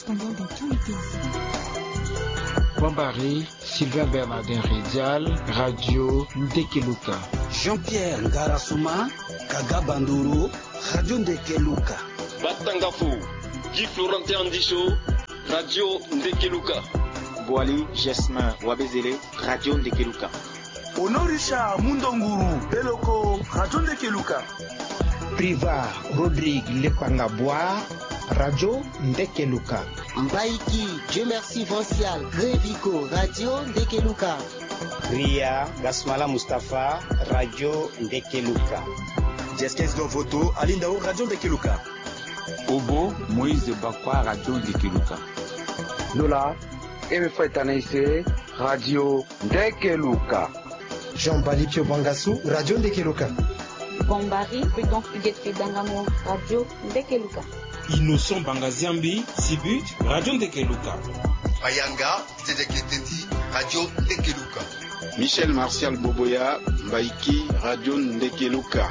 correspondants dans tous les pays. Bombari, Sylvain Bernardin Ridial, Radio Ndekeluka. Jean-Pierre Ngarasuma, Kaga Banduru, Radio Ndekeluka. Batangafu, Guy Florentin Andicho, Radio Ndekeluka. Boali Jasmin Wabezele, Radio Ndekeluka. Honorisha Mundonguru, Beloko, Radio Ndekeluka. Priva Rodrigue Lepangabwa, Radio Ndekeluka. Mbaiki, Dieu merci Vancial, Grévico, Radio Ndekeluka. Ria Gasmala Mustafa, Radio Ndekeluka. Jeskens Dovoto, Alindao, Radio Ndekeluka. Obo, Moïse Bakwa, Radio Ndekeluka. Lola, Emefa Tanaïse, Radio Ndekeluka. Jean-Bali Pio Bangassou, Radio Ndekeluka. Bombari, Prudence Huguette Dangamo, Radio Ndekeluka. Innocent Bangaziambi, Sibut, Radio Ndekeluka. Mayanga, Tedeketeti, Radio Ndekeluka. Michel Martial Boboya, Mbaiki, Radio Ndekeluka.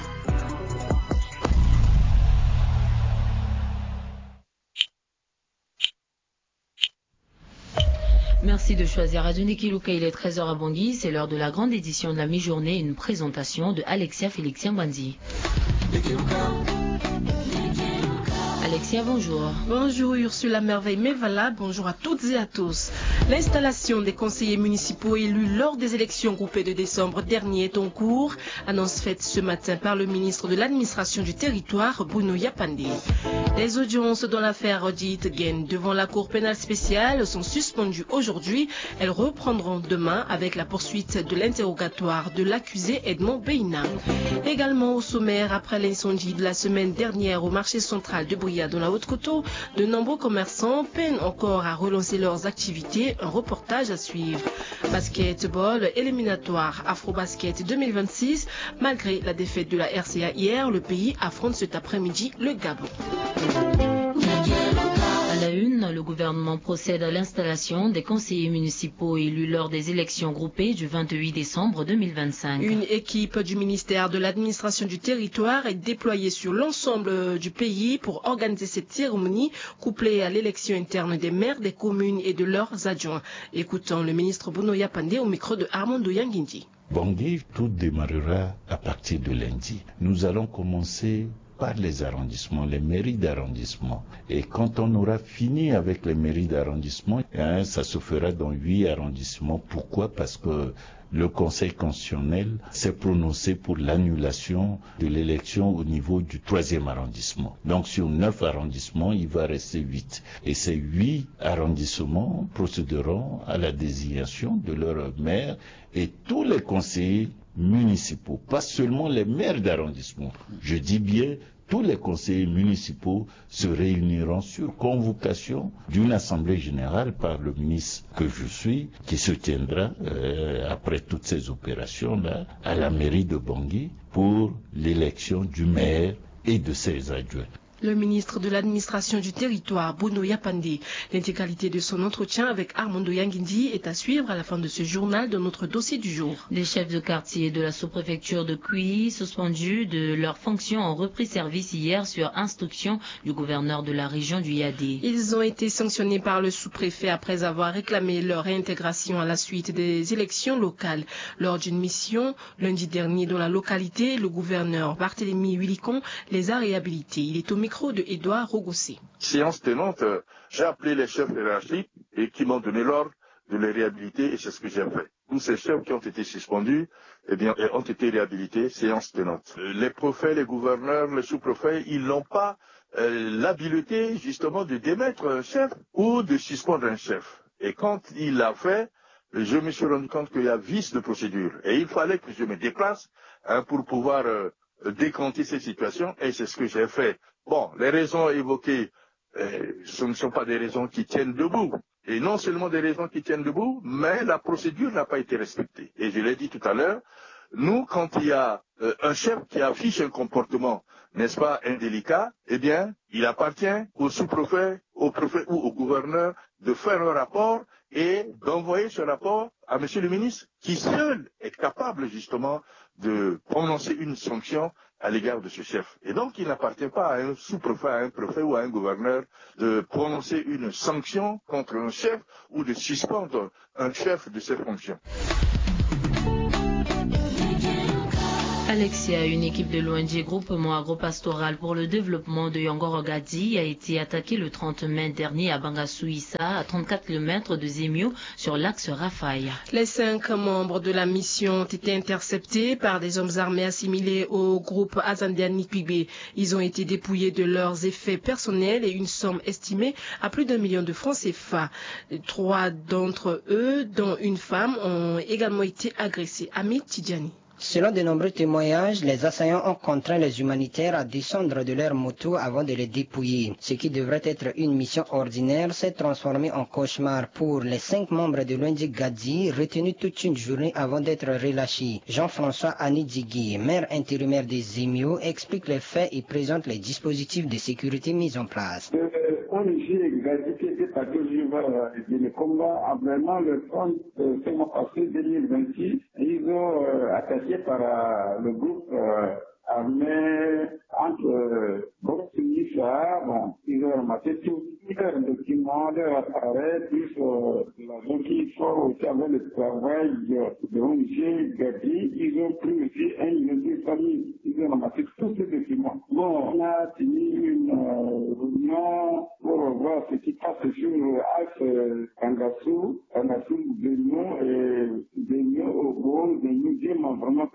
Merci de choisir Radio Ndekeluka. Il est 13h à Bangui. C'est l'heure de la grande édition de la mi-journée. Une présentation de Alexia Félixien Bandi. Alexia, bonjour. Bonjour Ursula Merveille Mevala, bonjour à toutes et à tous. L'installation des conseillers municipaux élus lors des élections groupées de décembre dernier est en cours. Annonce faite ce matin par le ministre de l'administration du territoire, Bruno Yapandé. Les audiences dans l'affaire dite Gaine devant la Cour pénale spéciale sont suspendues aujourd'hui. Elles reprendront demain avec la poursuite de l'interrogatoire de l'accusé Edmond Beina. Également au sommaire, après l'incendie de la semaine dernière au marché central de Bria dans la Haute-Coteau, de nombreux commerçants peinent encore à relancer leurs activités. Un reportage à suivre. Basketball éliminatoire Afrobasket 2026. Malgré la défaite de la RCA hier, le pays affronte cet après-midi le Gabon. À la une, le gouvernement procède à l'installation des conseillers municipaux élus lors des élections groupées du 28 décembre 2025. Une équipe du ministère de l'administration du territoire est déployée sur l'ensemble du pays pour organiser cette cérémonie couplée à l'élection interne des maires des communes et de leurs adjoints. Écoutons le ministre Bruno Yapandé au micro de Armando Yanguindi. Bangui, tout démarrera à partir de lundi. Nous allons commencer par les arrondissements, les mairies d'arrondissement. Et quand on aura fini avec les mairies d'arrondissement, ça se fera dans 8 arrondissements. Pourquoi? Parce que le Conseil constitutionnel s'est prononcé pour l'annulation de l'élection au niveau du 3e arrondissement. Donc sur 9 arrondissements, il va rester 8. Et ces 8 arrondissements procéderont à la désignation de leur maire et tous les conseillers municipaux, pas seulement les maires d'arrondissement. Je dis bien, tous les conseillers municipaux se réuniront sur convocation d'une assemblée générale par le ministre que je suis, qui se tiendra après toutes ces opérations-là à la mairie de Bangui pour l'élection du maire et de ses adjoints. Le ministre de l'administration du territoire, Bruno Yapandé. L'intégralité de son entretien avec Armando Yanguindi est à suivre à la fin de ce journal dans notre dossier du jour. Les chefs de quartier de la sous-préfecture de Cuy, suspendus de leurs fonctions, ont repris service hier sur instruction du gouverneur de la région du Yadé. Ils ont été sanctionnés par le sous-préfet après avoir réclamé leur réintégration à la suite des élections locales. Lors d'une mission lundi dernier dans la localité, le gouverneur Barthélémy Willicon les a réhabilités. Il est au micro de Édouard Rogossé. Séance tenante, j'ai appelé les chefs hiérarchiques et qui m'ont donné l'ordre de les réhabiliter et c'est ce que j'ai fait. Tous ces chefs qui ont été suspendus, ont été réhabilités, séance tenante. Les préfets, les gouverneurs, les sous-préfets, ils n'ont pas l'habileté justement de démettre un chef ou de suspendre un chef. Et quand il l'a fait, je me suis rendu compte qu'il y a vice de procédure. Et il fallait que je me déplace pour pouvoir décanter ces situations et c'est ce que j'ai fait. Bon, les raisons évoquées, ce ne sont pas des raisons qui tiennent debout. Et non seulement des raisons qui tiennent debout, mais la procédure n'a pas été respectée. Et je l'ai dit tout à l'heure, nous, quand il y a un chef qui affiche un comportement, n'est-ce pas, indélicat, eh bien, il appartient au sous-préfet, au préfet ou au gouverneur de faire un rapport et d'envoyer ce rapport à monsieur le ministre, qui seul est capable justement de prononcer une sanction à l'égard de ce chef. Et donc, il n'appartient pas à un sous-préfet, à un préfet ou à un gouverneur de prononcer une sanction contre un chef ou de suspendre un chef de ses fonctions. Alexia, une équipe de l'ONG Groupement Agropastoral pour le développement de Yangoro-Gadi, a été attaquée le 30 mai dernier à Bangassou-Issa, à 34 km de Zemio, sur l'axe Rafaï. Les 5 membres de la mission ont été interceptés par des hommes armés assimilés au groupe Azandiani Pigbe. Ils ont été dépouillés de leurs effets personnels et une somme estimée à plus d'1 million de francs CFA. 3 d'entre eux, dont une femme, ont également été agressés. Amit Tidjani. Selon de nombreux témoignages, les assaillants ont contraint les humanitaires à descendre de leur moto avant de les dépouiller. Ce qui devrait être une mission ordinaire s'est transformé en cauchemar pour les 5 membres de l'ONG Gadi, retenus toute une journée avant d'être relâchés. Jean-François Anidjigui, maire intérimaire des Zemio, explique les faits et présente les dispositifs de sécurité mis en place. ONG Gadi qui était parti le combat a vraiment le front ce mois passé 2026. Ils ont attaqué par le groupe armé entre ils ont ramassé tous leurs documents, leurs appareils, plus l'argent qu'il faut aussi avec le travail de ONG Gadi. Ils ont pris aussi un million de familles. Ils ont ramassé tous ces documents. Bon, on a tenu une réunion pour voir ce qui passe sur l'axe Kangassou, Benno et Benno au Bon, Benno Diamant. Vraiment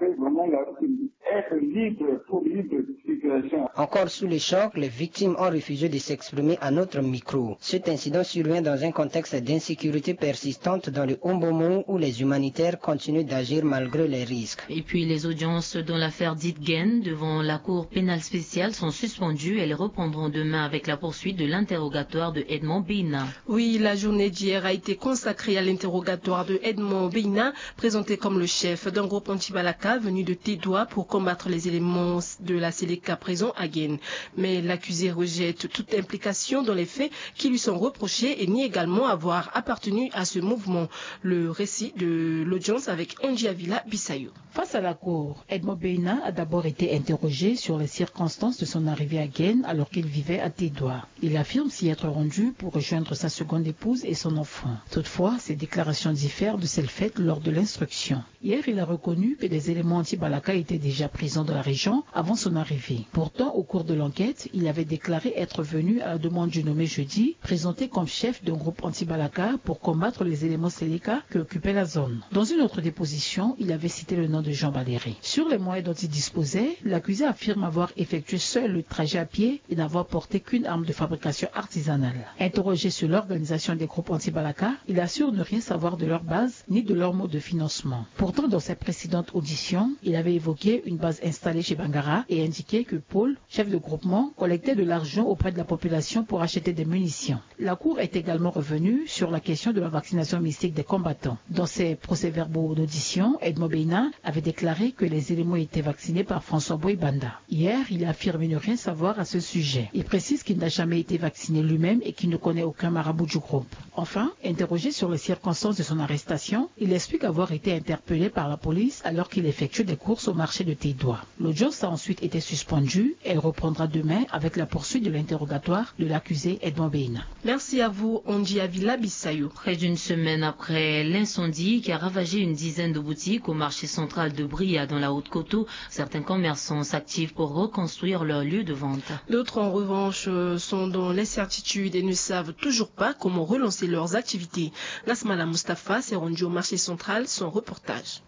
être libre pour libre circulation. Encore sous les chocs, les victimes ont refusé de s'exprimer à notre micro. Cet incident survient dans un contexte d'insécurité persistante dans le Ombomo où les humanitaires continuent d'agir malgré les risques. Et puis les audiences dans l'affaire d'Itgen devant la Cour pénale spéciale sont suspendues. Elles reprendront demain avec la poursuite de l'interrogatoire de Edmond Beina. Oui, la journée d'hier a été consacrée à l'interrogatoire de Edmond Beina, présenté comme le chef d'un groupe anti-Balaka venu de Tédoua pour combattre les éléments de la Séléka prison à Guen. Mais l'accusé rejette toute implication dans les faits qui lui sont reprochés et nie également avoir appartenu à ce mouvement. Le récit de l'audience avec Angie Avila Bissayou. Face à la cour, Edmond Beina a d'abord été interrogé sur les circonstances de son arrivée à Guen alors qu'il vivait à Tédoua. Il affirme s'y être rendu pour rejoindre sa seconde épouse et son enfant. Toutefois, ses déclarations diffèrent de celles faites lors de l'instruction. Hier, il a reconnu que des éléments anti-Balaka étaient déjà présents dans la région avant son arrivée. Pourtant, au cours de l'enquête, il avait déclaré être venu à la demande du nommé Jeudi, présenté comme chef d'un groupe anti-Balaka pour combattre les éléments Séléka qui occupaient la zone. Dans une autre déposition, il avait cité le nom de Jean Valéry. Sur les moyens dont il disposait, l'accusé affirme avoir effectué seul le trajet à pied et n'avoir porté qu'une arme de fabrication artisanale. Interrogé sur l'organisation des groupes anti-Balaka, il assure ne rien savoir de leur base ni de leur mode de financement. Pourtant, dans ses précédentes auditions, il avait évoqué une base installée chez Bangara et indiqué que Paul, chef de groupement, collectait de l'argent auprès de la population pour acheter des munitions. La Cour est également revenue sur la question de la vaccination mystique des combattants. Dans ses procès-verbaux d'audition, Edmond Beina avait déclaré que les éléments étaient vaccinés par François Boy-Banda. Hier, il a affirmé ne rien savoir à ce sujet. Il précise qu'il n'a jamais été vacciné lui-même et qu'il ne connaît aucun marabout du groupe. Enfin, interrogé sur les circonstances de son arrestation, il explique avoir été interpellé par la police alors qu'il effectuait des courses au marché de Tédoua. L'audience a ensuite été suspendue. Elle reprendra demain avec la poursuite de l'interrogatoire de l'accusé Edmond Beina. Merci à vous, Angie Avila Bissayou. Près d'une semaine après l'incendie qui a ravagé une dizaine de boutiques au marché central de Bria dans la Haute-Coteau, certains commerçants s'activent pour reconstruire leur lieu de vente. D'autres, en revanche, sont dans l'incertitude et ne savent toujours pas comment relancer leurs activités. Nasmala Mustafa s'est rendu au marché central, son reportage.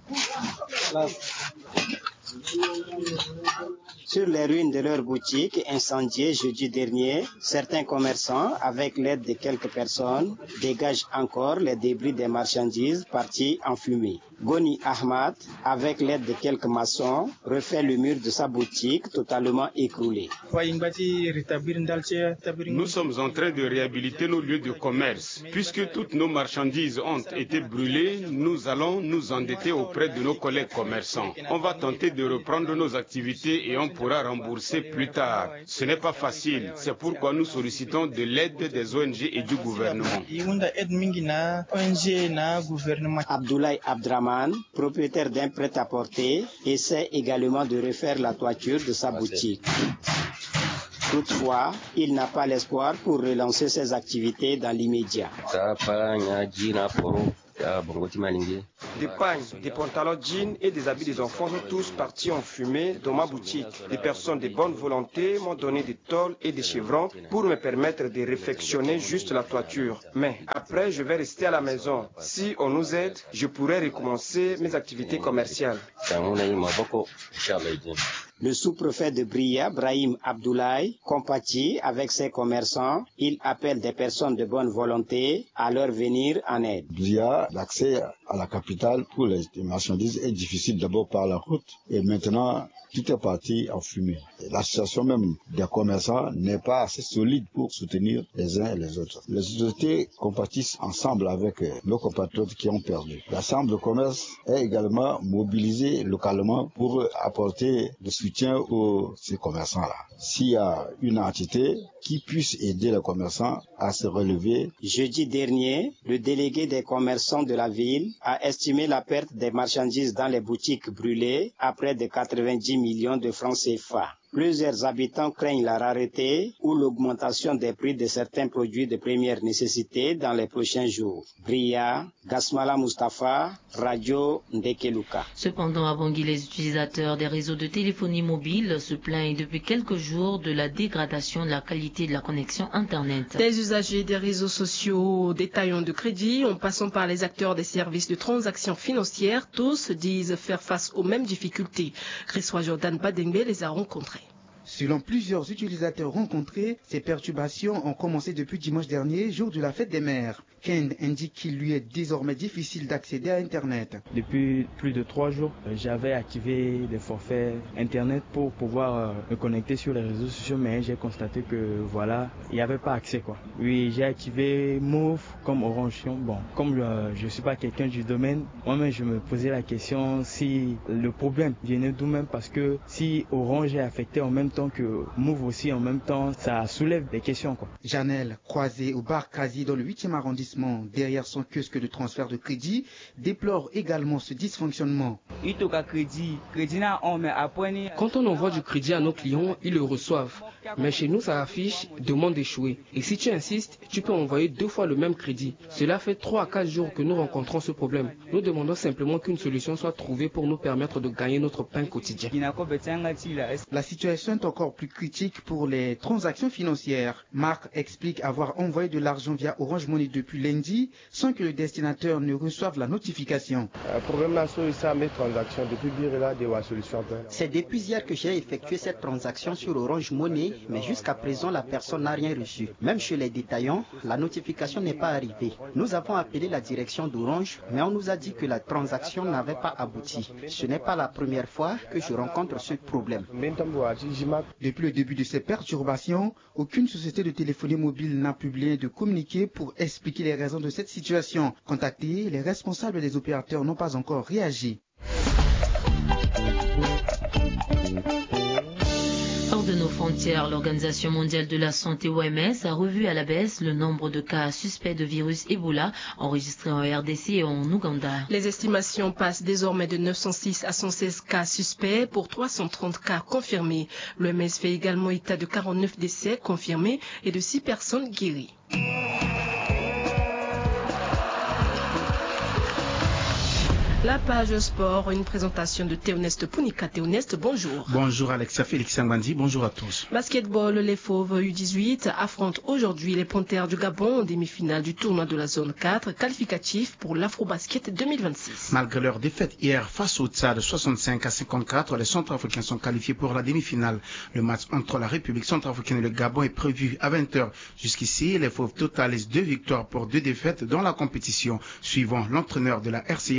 Sur les ruines de leur boutique incendiées jeudi dernier, certains commerçants, avec l'aide de quelques personnes, dégagent encore les débris des marchandises parties en fumée. Goni Ahmad, avec l'aide de quelques maçons, refait le mur de sa boutique totalement écroulé. Nous sommes en train de réhabiliter nos lieux de commerce. Puisque toutes nos marchandises ont été brûlées, nous allons nous endetter auprès de nos collègues commerçants. On va tenter de reprendre nos activités et on pourra rembourser plus tard. Ce n'est pas facile, c'est pourquoi nous sollicitons de l'aide des ONG et du gouvernement. Abdoulaye Abdraman, propriétaire d'un prêt-à-porter, essaie également de refaire la toiture de sa boutique. Toutefois, il n'a pas l'espoir pour relancer ses activités dans l'immédiat. Des pagnes, des pantalons jeans et des habits des enfants sont tous partis en fumée dans ma boutique. Des personnes de bonne volonté m'ont donné des tôles et des chevrons pour me permettre de réfectionner juste la toiture. Mais après, je vais rester à la maison. Si on nous aide, je pourrai recommencer mes activités commerciales. Le sous-préfet de Bria, Brahim Abdoulaye, compatit avec ses commerçants. Il appelle des personnes de bonne volonté à leur venir en aide. Bria, l'accès à la capitale pour les marchandises est difficile d'abord par la route et maintenant tout est parti en fumée. L'association même des commerçants n'est pas assez solide pour soutenir les uns et les autres. Les autorités compatissent ensemble avec nos compatriotes qui ont perdu. La Chambre de commerce est également mobilisée localement pour apporter le soutien aux ces commerçants-là. S'il y a une entité qui puisse aider les commerçants à se relever. Jeudi dernier, le délégué des commerçants de la ville a estimé la perte des marchandises dans les boutiques brûlées à près de 90 millions de francs CFA. Plusieurs habitants craignent la rareté ou l'augmentation des prix de certains produits de première nécessité dans les prochains jours. Bria, Gasmala Mustafa, Radio Ndekeluka. Cependant, à Bangui, les utilisateurs des réseaux de téléphonie mobile se plaignent depuis quelques jours de la dégradation de la qualité de la connexion Internet. Des usagers des réseaux sociaux, détaillants de crédit, en passant par les acteurs des services de transactions financières, tous disent faire face aux mêmes difficultés. Christophe Jordan Badengbe les a rencontrés. Selon plusieurs utilisateurs rencontrés, ces perturbations ont commencé depuis dimanche dernier, jour de la fête des mères. Ken indique qu'il lui est désormais difficile d'accéder à Internet. Depuis plus de 3 jours, j'avais activé des forfaits Internet pour pouvoir me connecter sur les réseaux sociaux, mais j'ai constaté que voilà, il n'y avait pas accès quoi. Oui, j'ai activé Move comme Orange. Bon, comme je ne suis pas quelqu'un du domaine, moi-même je me posais la question si le problème venait d'où même, parce que si Orange est affecté en même temps que Move aussi en même temps, ça soulève des questions quoi. Janelle, croisée au bar Kazi dans le 8e arrondissement, derrière son kiosque de transfert de crédit, déplore également ce dysfonctionnement. Quand on envoie du crédit à nos clients, ils le reçoivent. Mais chez nous, ça affiche « demande échouée ». Et si tu insistes, tu peux envoyer 2 fois le même crédit. Cela fait 3 à 4 jours que nous rencontrons ce problème. Nous demandons simplement qu'une solution soit trouvée pour nous permettre de gagner notre pain quotidien. La situation est encore plus critique pour les transactions financières. Marc explique avoir envoyé de l'argent via Orange Money depuis lundi sans que le destinataire ne reçoive la notification. C'est depuis hier que j'ai effectué cette transaction sur Orange Money, mais jusqu'à présent la personne n'a rien reçu. Même chez les détaillants, la notification n'est pas arrivée. Nous avons appelé la direction d'Orange, mais on nous a dit que la transaction n'avait pas abouti. Ce n'est pas la première fois que je rencontre ce problème. Depuis le début de ces perturbations, aucune société de téléphonie mobile n'a publié de communiqué pour expliquer les raisons de cette situation. Contactés, les responsables des opérateurs n'ont pas encore réagi. Hors de nos frontières, l'Organisation mondiale de la santé OMS a revu à la baisse le nombre de cas suspects de virus Ebola enregistrés en RDC et en Ouganda. Les estimations passent désormais de 906 à 116 cas suspects pour 330 cas confirmés. L'OMS fait également état de 49 décès confirmés et de 6 personnes guéries. La page sport, une présentation de Théoneste Punika. Théoneste, bonjour. Bonjour Alexa Félix Sangwandi, bonjour à tous. Basketball, les Fauves U18 affrontent aujourd'hui les Panthères du Gabon en demi-finale du tournoi de la zone 4, qualificatif pour l'Afrobasket 2026. Malgré leur défaite hier face au Tchad 65-54, les Centrafricains sont qualifiés pour la demi-finale. Le match entre la République centrafricaine et le Gabon est prévu à 20h. Jusqu'ici, les Fauves totalisent 2 victoires pour 2 défaites dans la compétition, suivant l'entraîneur de la RCA Polygon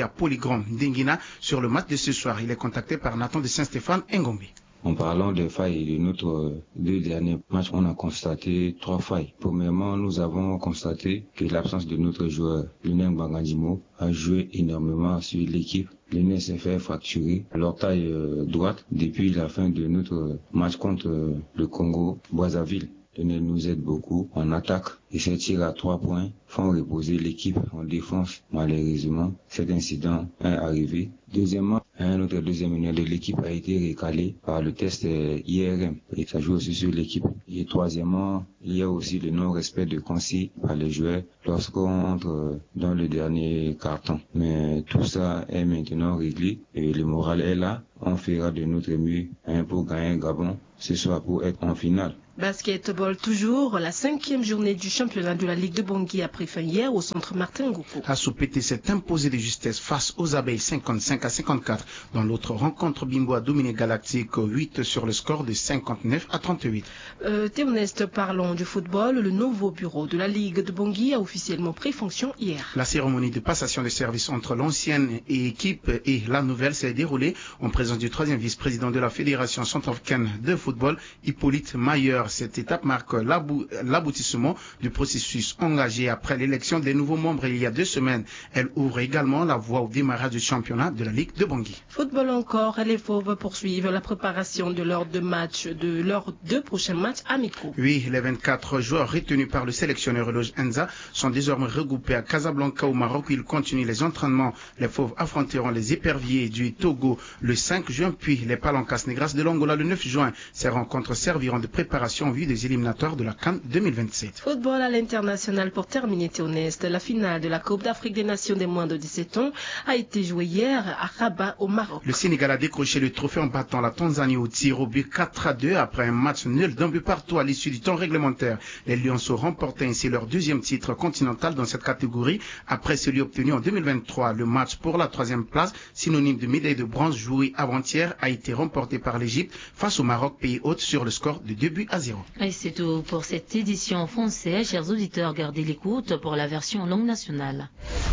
Tigron d'Inguina sur le match de ce soir. Il est contacté par Nathan de Saint-Stéphane Ngombe. En parlant des failles de notre 2 derniers matchs, on a constaté 3 failles. Premièrement, nous avons constaté que l'absence de notre joueur, Lionel Bangandimo, a joué énormément sur l'équipe. L'aîné s'est fait fracturer l'orteil droite depuis la fin de notre match contre le Congo-Brazzaville. L'aîné nous aide beaucoup en attaque et ses tirs à 3 points font reposer l'équipe en défense. Malheureusement, cet incident est arrivé. Deuxièmement, notre deuxième meneur de l'équipe a été recalé par le test IRM et ça joue aussi sur l'équipe. Et troisièmement, il y a aussi le non-respect de consignes par les joueurs lorsqu'on entre dans le dernier carton. Mais tout ça est maintenant réglé et le moral est là. On fera de notre mieux pour gagner Gabon ce soir pour être en finale. Basketball toujours, la 5e journée du championnat de la Ligue de Bangui a pris fin hier au centre Martin Ngoukou. Assoupété s'est imposé de justesse face aux abeilles 55-54. Dans l'autre rencontre, Bimbo a dominé Galactique 8 sur le score de 59-38. Théoneste, parlons du football. Le nouveau bureau de la Ligue de Bangui a officiellement pris fonction hier. La cérémonie de passation de service entre l'ancienne équipe et la nouvelle s'est déroulée en présence du 3e vice-président de la Fédération centrafricaine de football, Hippolyte Mayer. Cette étape marque l'aboutissement du processus engagé après l'élection des nouveaux membres il y a 2 semaines. Elle ouvre également la voie au démarrage du championnat de la Ligue de Bangui. Football encore, les Fauves poursuivent la préparation de leurs 2 prochains matchs amicaux. Oui, les 24 joueurs retenus par le sélectionneur Eloge Enza sont désormais regroupés à Casablanca au Maroc où ils continuent les entraînements. Les Fauves affronteront les éperviers du Togo le 5 juin, puis les Palancas Negras de l'Angola le 9 juin. Ces rencontres serviront de préparation en vue des éliminatoires de la CAN 2027. Football à l'international pour terminer Théoneste. La finale de la Coupe d'Afrique des Nations des moins de 17 ans a été jouée hier à Rabat au Maroc. Le Sénégal a décroché le trophée en battant la Tanzanie au tir au but 4-2 après un match nul d'un but partout à l'issue du temps réglementaire. Les Lionceaux remportaient ainsi leur 2e titre continental dans cette catégorie après celui obtenu en 2023. Le match pour la 3e place, synonyme de médaille de bronze joué avant-hier, a été remporté par l'Égypte face au Maroc, pays hôte, sur le score de 2-0. Et c'est tout pour cette édition française. Chers auditeurs, gardez l'écoute pour la version langue nationale.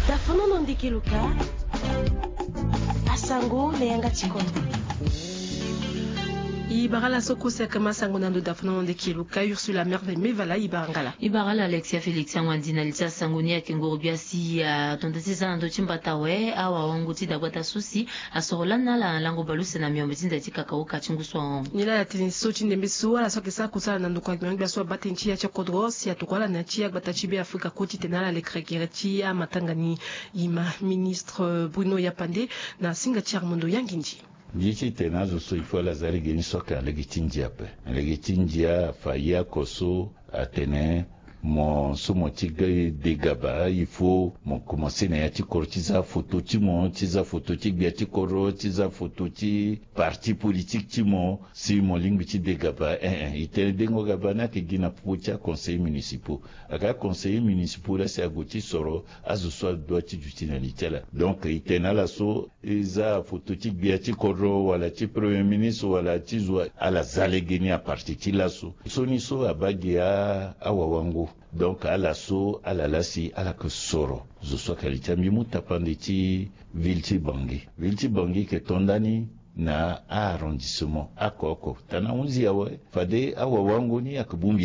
Ibarala soko sekama sangonando dafno de kiluka Ursula Merveille Mevala Ibarangala. Ibarala Alexia Felix Wandina Lisa Sangonia Kengorubiasi tontasisa ndo chimbatawe awa wanguti dagwata susi asorolana la lango baluse na miombetinda tikakao kachinguswa. Nila ya tinisochi ndembeso ala sokesa kusala nando kwa ngambia so batenchi ya chokodros ya tukwala na chia gbatachibe Afrika koti tenala le krekereti ya matangani ima ministre Bruno Yapande na singa charmondo yanginji. Jichi tenazo so ifo la zari geni soka legitinjia pe. Legitinjia faya koso atene mon somo tigre degaba il faut mon commencer na yati kortiza photo ti mon tiza photo ti biati koro tiza photo ti parti politique ti mon si mon lingui ti degaba ite dengo gaba na ke gina pocha conseil municipal aka conseil municipal la se agoti soro azu so do ti jutina litela donc ite na la so iza photo ti biati koro wala ti premier ministre wala ti zo ala zale geni a parti ti la so so abagia awawango. Donc à la so, à la lasi, à la que soro. Je sois qualité mimuta panditi vilti bangi. Vilti bangi ke tondani na arrondissement akoko. Tana unzi awe fade awa wangu ni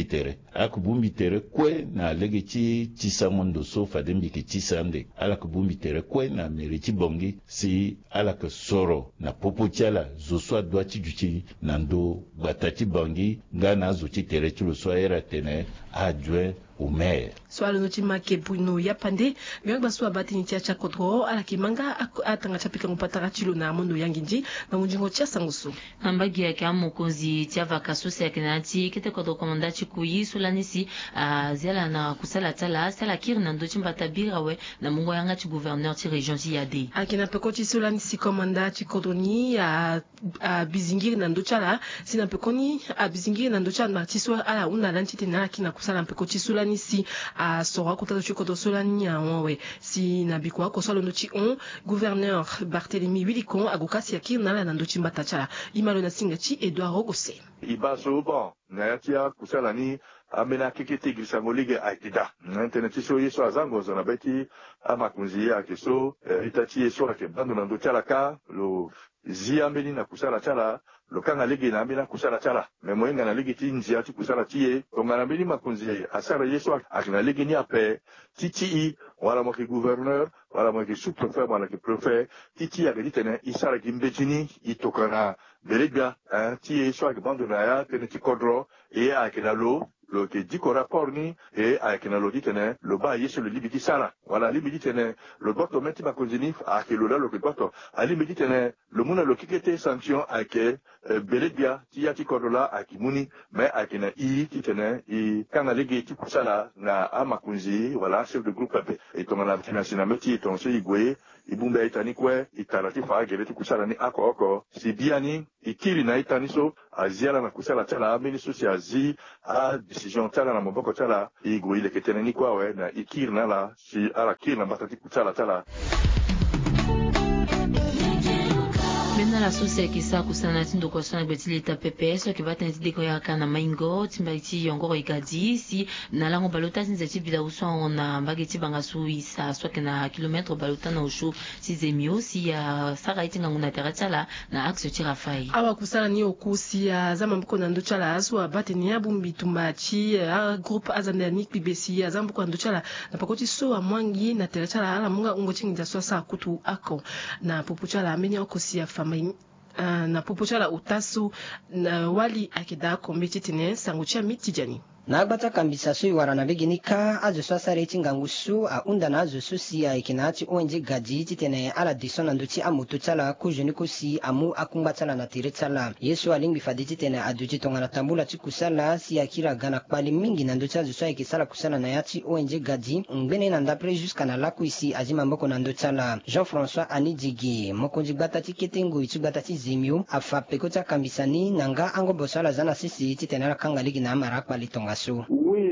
akubumbi tere kwe na legeti tisamondo so fade mbiki tisande ala kubumbi tere kwe na meriti bangi si ala que soro na popo tiala zo soa doati juti nando batati bangi ngana zo ti tere ti lo soa era tene adjoint au maire. Swalo no chimake Bruno Yapande ngamba so abatini tia chakodro ala kimanga atanga chapika ngopatara chilo na mondo yanginji na munjingo tia sangusu. Ambagi yake amukozi tia vakasusi yake nati kete kodo komanda chikuyi sulanisi ziala na kusala tala sala kirna ndo chimbata birawe na mungo yanga chi gouverneur ti région ti yade. Akina pekoti sulanisi komanda chikodoni a bizingiri na ndo chala sina pekoni a bizingiri na ndo chala martiso ala una lanti tena kina kusala pekoti sulanisi a sora kota chikodo solani a onwe si na bikwa ko solo ndochi on gouverneur Barthélemy Wilikon agokasi akir na la ndochi mbatachala imalo na singachi Edouard Rogose. ibaso bon na tia kusala ni amena kekete grisangolige aitida internet so yeso azango zona beti amakunzi yake so itati yeso ake bando na ndotala ka lo ziambeni na kusala chala lokanga ligi na amena kusala chala memoenga na ligi tinzi ati kusala tie tongana mbeni makunzi asara yeso akina ligi ni ape titi wala mo ki gouverneur wala mo ki sous-préfet wala ki préfet titi ya geditene isara gimbetini itokana belega tie yeso ake bando na ya teneti kodro e akina lo que dit qu'on rapport ni et avec un audit le bas y est sur le limite sala voilà limite le boto meti ma congenif à que le boto à limite le monde le qui était sanction avec belédia tiati korola à kimuni mais avec un i titene i quand la ligue ti sala na ama kunzi voilà chef de groupe et ton la national meti ton se igwe ibumba itani kwe itarati fa gele ti kusala ni akoko si biani ikiri na itani so aziala na kusala tala ministre si azi a décision tala na moboko tala igwe ile ketene ni kwa we na ikiri na la si ala kiri na batati kusala tala. Mena la susi kisa kusana tindo kwa sana betili ta PPS ki bata ndide ko yakana maingo timbaiti yongoro ikadi si na lango balota tinzeti bila uso na mbageti bangasu isa so kena kilometre balota na ushu si zemio si ya sara itinga nguna teratala na axe tirafai awa kusana ni okusi ya zama mbuko na ndochala aswa bate ni abu mbitumbachi groupe azandani kibesi ya zama mbuko ndochala na pakoti so amwangi na teratala ala munga ungochinga so sa kutu ako na popuchala amenya okusi ya na popochala utasu na wali akida komiti tene sanguchia mitijani nagbata kambisa so iwara na beginika azo so sareti ngangusu a unda na azo so si a ikinati onje gaji titene ala disona nduti amutu tsala ku jeni ko si amu akumbatala na tire tsala yesu alingi faditi tene aduti tonga na tambula tikusala si akira gana kwali mingi na nduti azo so ikisala kusala na yati onje gaji ngbene na ndapre jusqu'à na laku isi azima mboko na ndotsala Jean-François Anidigi mokonji gbata tiketengo itsubata tizimio afa pekota kambisani nanga ango bosala zana sisi titene ala kanga ligi na amara kwali tonga. Oui,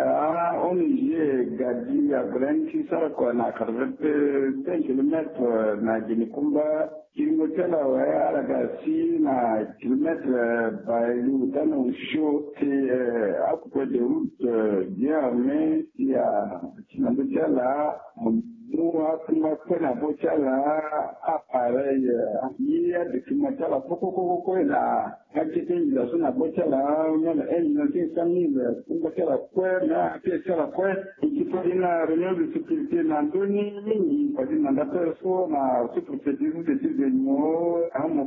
on est gadi à Brenki, ça quoi, na 85 km na Ginikumba, kilomètre à la Gassi, na kilomètre Bailou, dans le show, c'est à côté de route bien armée, il y a Tinandochala, Moi, kuma kwena bochala appareil iya de kuma chala koko na hakete ila suna bochala nyala na tinsangi kuma chala kwena pia chala kwe ikifanya réunion de sécurité na ndoni ni padina ndapeso na sous-préfecture de Tizenyo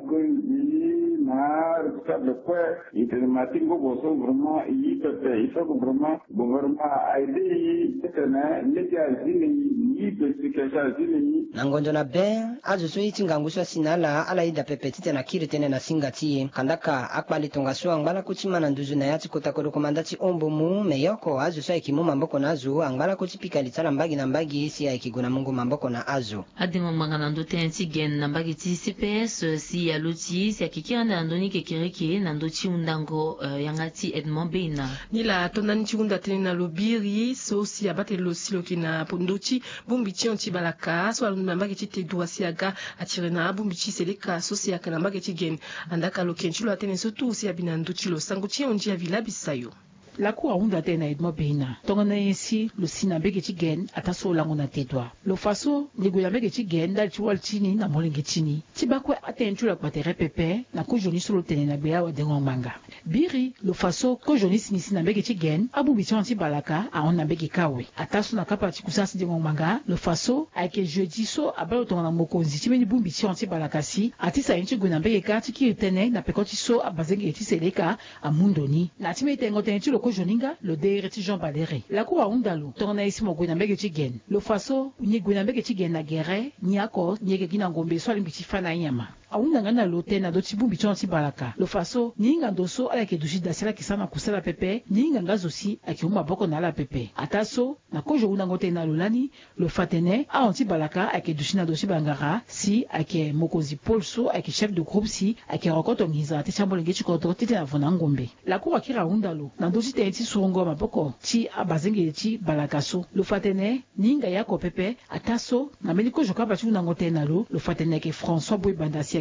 amokonzi na responsable kwe itematingo boso vraiment il faut vraiment gouvernement aider tena media zini nangonjo na be azo so itinganguswa sinala ala ida pepetite na kiri tene na singati kandaka akbali tonga so angala kuchima na nduzu na yati kota ko komandati ombo mu meyoko azo so ikimu mamboko nazo angala kuchipika litala mbagi na mbagi si ya ikiguna mungu mamboko na azo adimo mangana ndote antigen na mbagi ti CPS si ya luti si akikira na ndoni kekiriki na ndoti undango yangati Edmond Beina nila tonani chiunda tene na lobiri so si abate lo siloki na pondochi bumbichi antibalaka so alunambaki chite duasiaga atirena abumbichi seleka so si akanambaki chigen andaka lokenchulo atene so tu si abina nduchilo sanguchi onji ya vilabisayo la cour unda tena Edmond Beina tongana yesi lo sina bege chigen ataso lango na tedwa lo faso nigoya bege chigen dal chiwal chini na molenge chini tibakwe atenchula kwa tere pepe na ko joni solo tene na bea wa dengo manga biri lo faso ko joni sinisi na bege chigen abu bichonti balaka a on na bege kawe ataso na kapa chikusasi dengo manga lo faso ake jeudi so abalo tongana mokonzi chimeni bumbi chonti balaka si atisa inchi guna bege kati ki tene na pekoti so abazenge etiseleka amundoni na chimeni tengo tenchulo ko joninga le dereti Jean Balere la ko undalo tona isi mo gwina mbege chigen lo faso ni gwina mbege chigen na gere ni ako ni ke kina ngombe so alimbichi fana nyama aunda ngana lote na doti bumbi chonti balaka lo faso ninga ndoso ala ke dushi dasela kisana kusala pepe ninga ngazo si akiuma boko na la pepe ataso na ko jouna ngote na lolani lo fatene a anti balaka ake dushi na dosi bangara si ake mokozi polso ake chef de groupe si ake rokoto ngiza te chambo lengechi koto tete na vona ngombe la ko akira undalo na dosi te ti songo maboko ti abazenge ti balaka so lo fatene ninga yako pepe ataso na meliko joka ba chuna ngote na lo fatene ke François Boy Bandasi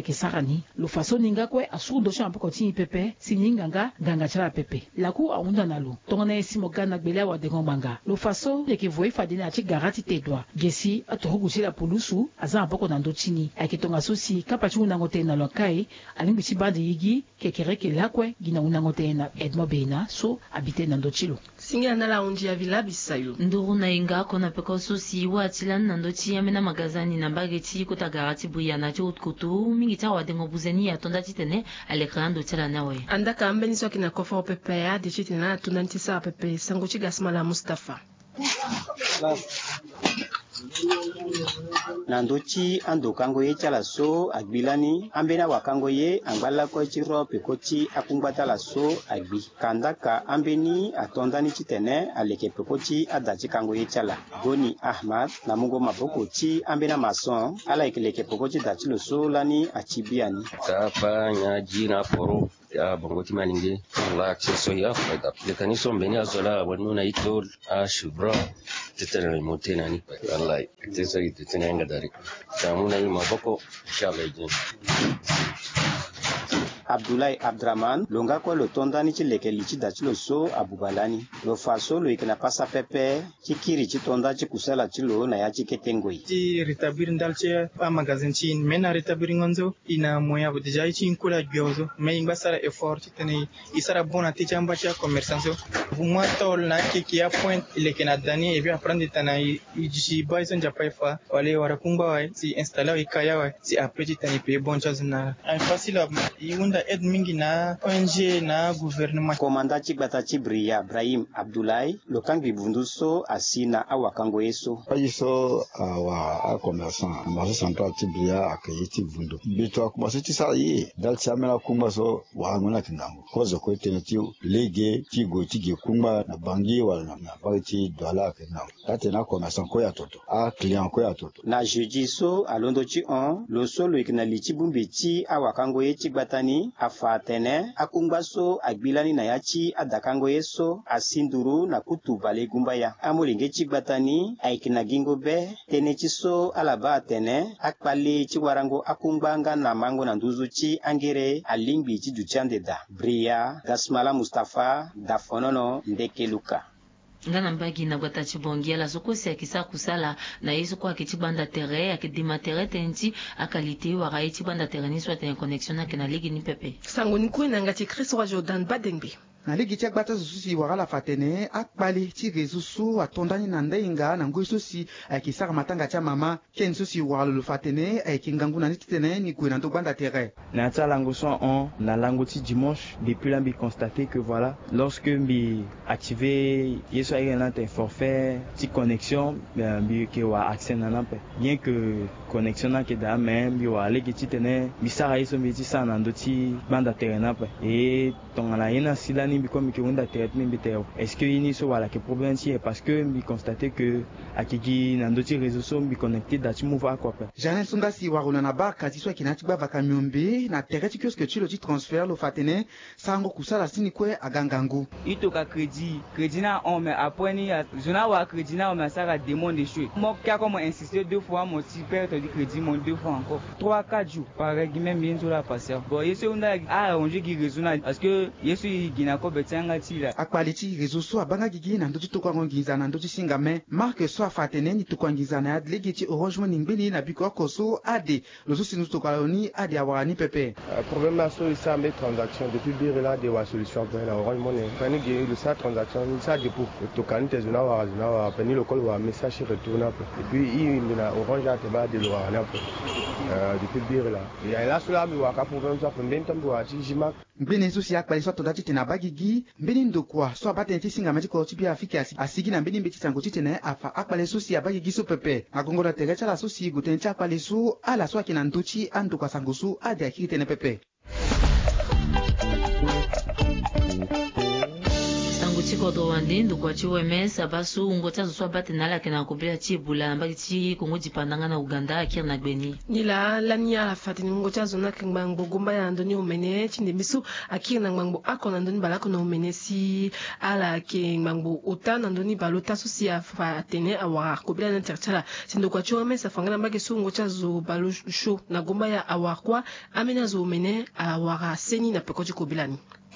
ya kesarani lo faso ninga kwe asuru dosha mpoko tini pepe sininganga ganga chala pepe laku aunda nalu tongana esimo gana gbele wa dengo manga lo faso ya kivoi fadina achi garati tedwa gesi atohugusi la pulusu aza mpoko nando chini akitonga sosi kapachi unangote na lokai alingbisi bandi yigi kekereke lakwe gina unangote na Edmond Beina so habite nando chilo singa na la undi ya vila bisayo nduru na inga kona peko sosi wa tilan nando chi amena magazani na bageti kota garati buyana cho utkutu mingi ta wa dengo buzeni ya tonda titene alekrando tela nawe andaka ambeni so kina kofa pepe ya de titena tunantisa pepe sango chi gasmala Mustafa nandochi ando kango ye chala so agbilani ambena wakango ye angbala ko chiro pekochi akungbata la so agbi kandaka ambeni atondani chitene aleke pekochi adachi kango ye chala Goni Ahmad namungo mabokochi ambena mason ala ikeleke pekochi dachi lo so lani achibiani tapa nyaji na poro ya bongoti maninge la accesso ya fada le kaniso mbeni azola wanuna itol ashubra tetana motena ni wallahi tesa tetana ngadari tamuna ni maboko shavejin Abdoulaye Abdraman longa ko lo tondani chileke lichi dachilo so abubalani lo faso lo ikena pasa pepe chikiri chitonda chikusala chilo na ya chiketengoi ti rétablir ndalche pa magazine chin mena rétablir ngonzo ina moya déjà chin kula gyozo mais ngbasara effort tene isara bona ti chamba cha commerçanzo moi tol na ki a point lekena dani et bien apprendre tana ici baison japa fa wale warakumba wa si installer ikaya wa si après tani pe bon chose na facile iunda aide mingi na ONG na gouvernement. Komanda Chigbata Chibria Ibrahim Abdoulaye lokangi bunduso asina awakango yeso. Payiso awa commerçant marché central Chibria akayiti bundu. Bito akumase chisayi dal chamela kumbaso wa ngona kingango. Kozo ko teneti lege tigo tige kumba na bangi wala na bagiti dola kingango. Ate na commerçant ko ya toto. A client ko ya toto. Na jeudi so alondo chi on lo solo ikina lichi bumbeti awakango ye Chigbatani afatene akungbaso agbilani na yachi adakango yeso asinduru na kutubale gumba ya amulinge Chigbatani aikina gingo be tenechiso alaba atene akpale chiwarango akungbanga na mango na nduzuchi angere alingbi chiduchandeda Bria Gasmala Mustafa Dafonono Ndekeluka ngana mbagi na gwata chibongia la sokosi akisa kusala na yesu kwa kitibanda terre akidima terre tenti akalite wa rai tibanda terre ni soit en connexion na kana ligi ni pepe sango ni kwena ngati Chris wa Jordan Badengbe na ligi tia gbata susi wala fatene akpali ti rezusu atondani na ndeinga na ngoi susi akisaka matanga tia mama ken susi wala lo fatene akingangu na nitene ni kwena ndo banda terre na tia lango son on na lango ti dimanche depuis là bi constater que voilà lorsque bi activer yeso ay na te forfait ti connexion bi ke wa accès na nampe bien que connexion na ke da même bi wa ligi ti tene bi sara yeso bi ti sa na ndo ti banda terre nampe et tongala yena silani comme que on a traitement bitero est-ce que ini so wala que problème c'est parce que mi constater que akiki na ndoti réseaux sociaux mi connecté dati move quoi Janel Sundasi waruna na baka ti so kinati ba vakamyombe na tereti que tu le transfert lo fatene sango kusala sini kwe agangangu ito ka crédit na on mais après ni jona wa crédit na on mais ça va demander choses moi qui a comme insisté 2 fois mon petit père te dit crédit mon 2 fois encore 3-4 jours par même bientôt la passer bon yeso on a on qui raisonnable parce que yeso gina ko betanga tila akwaliti rezoso abanga gigi na ndoto tokwangiza na ndoto singame marque so fatene ni tokwangiza na adlegiti orange ningbeli na biko koso ade lozo sinu tokaloni ade awani pepe problème na so isa me transaction depuis dire là de wa solution pour la orange money pani ge le sa transaction ça de pour tokani te zona wa pani le col wa message retourna et puis il na orange a te ba de lo na depuis dire là et là cela mi wa ka problème ça pour même temps wa ti jima mbene so si akpali so tondati tena bagigi mbeni ndokwa so abate ntisinga mati ko tibi afiki asigi na mbeni mbeti tango titene afa akpali so si abagigi so pepe agongola terecha la so si gutenti akpali so ala so akina ntochi andokwa sango so ade akiri tene pepe kodo wandi ndukwa chiwemes abasu ngota zo swabate nala kena kubila chibula mbaki chi kongo jipandanga na Uganda akir na gbeni nila lania la fatini ngota zo na kengbango gomba ya ndoni omene chinde bisu akir na ngbango akona ndoni balako na omene si ala kengbango otana ndoni balota susi afa tene awa kubila na terchala sindukwa chiwemes afangana mbaki su ngota zo balo show na gomba ya awakwa amena zo omene awara seni na pekoji kubilani.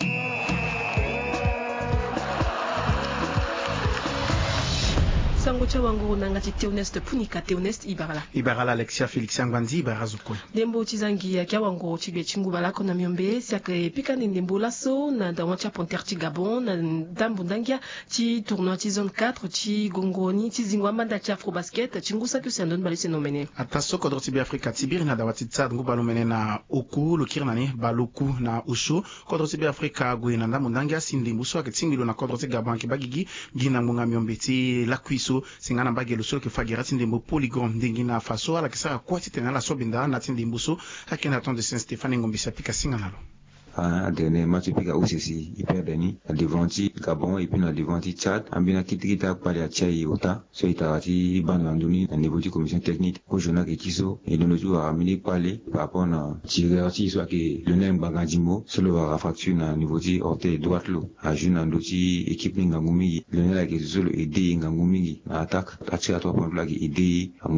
Sango chawango nangati Théoneste punika Théoneste Ibarala Alexia Félix Angwanzi Ibarazuko Dembo chizangi ya kiawango chibye chingu balako na miombe siake pika ndembo laso na dawancha Ponter chi Gabon na dambu ndangia chi tournoi chi zone 4 chi gongoni chi zingwa manda chi Afro Basket chingusa kyo sandon balise nomene ataso kodro tibi Afrika tibiri na dawati tsad ngu balomene na oku lokirnani baloku na usho kodro tibi Afrika gwe na dambu ndangia sindimbu so aketsingilo na kodro tibi Gabon ki bagigi gina ngunga miombe ti la kuiso singana bagelo solo ke fagira tindembo polygon ndingina faso ala kisaka kwati tena la sobinda na tindembo so akena ton de Saint Stéphane ngombisa pika singana lo à dernier match puis à OCC hyper deni à devanti Gabon et puis à devanti Tchad ambina kitikita pale à Tchai ota so itawati bandanduni na niveau de commission technique au journal Kiso et de nos jours à amener pale par rapport à tirati soit que le nem bagandimo solo va fracture na niveau de orte droite lo à jeune andoti équipe ngangumi le nem la que solo aider ngangumi na attaque à tirer 3 points là qui aider